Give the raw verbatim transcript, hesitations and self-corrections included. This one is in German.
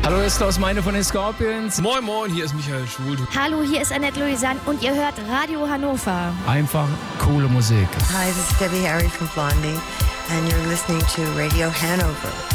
Hallo, ist Klaus Meine von den Scorpions. Moin Moin, hier ist Michael Schul. Hallo, hier ist Annette Louisanne und ihr hört Radio Hannover. Einfach coole Musik. Hi, this is Debbie Harry from Blondie and you're listening to Radio Hanover.